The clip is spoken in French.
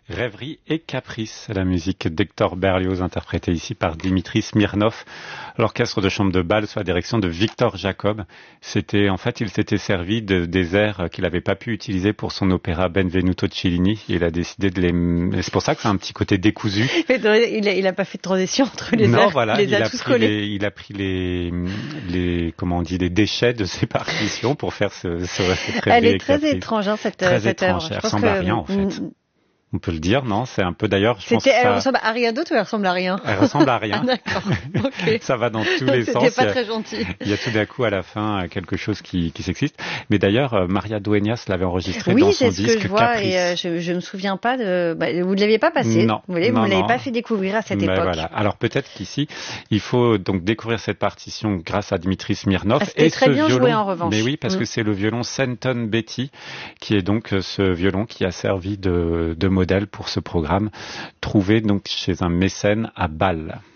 Rêverie et caprice, la musique d'Hector Berlioz interprétée ici par Dimitri Smirnov, l'orchestre de chambre de bal sous la direction de Victor Jacob. Il s'était servi des airs qu'il n'avait pas pu utiliser pour son opéra Benvenuto Cellini. Il a décidé c'est pour ça que c'est un petit côté décousu. Il a pas fait de transition entre les airs. Non, voilà, il a pris les déchets de ses partitions pour faire ce rêverie. Elle est très étrange, cette étrange. Elle ressemble à rien, en fait. On peut le dire, non? C'est un peu d'ailleurs, je pense que elle ressemble à rien d'autre ou elle ressemble à rien? Elle ressemble à rien. Ah, d'accord. Okay. Ça va dans tous les sens. C'était pas très gentil. Il y a tout d'un coup à la fin quelque chose qui s'existe. Mais d'ailleurs, Maria Dueñas l'avait enregistré dans son disque Caprice. Oui, c'est ce que je vois et je me souviens pas vous ne l'aviez pas passé. Non. Vous ne l'avez pas fait découvrir à cette époque. Voilà. Alors peut-être qu'ici, il faut donc découvrir cette partition grâce à Dimitri Smirnov. C'était très bien joué en revanche. Mais oui, parce que c'est le violon Senton Betty qui est donc ce violon qui a servi de modèle pour ce programme, trouvé donc chez un mécène à Bâle.